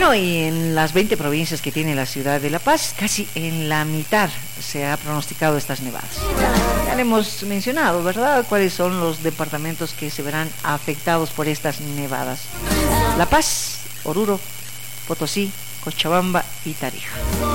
Bueno, y en las 20 provincias que tiene la ciudad de La Paz, casi en la mitad se ha pronosticado estas nevadas. Ya le hemos mencionado, ¿verdad?, cuáles son los departamentos que se verán afectados por estas nevadas: La Paz, Oruro, Potosí, Cochabamba y Tarija.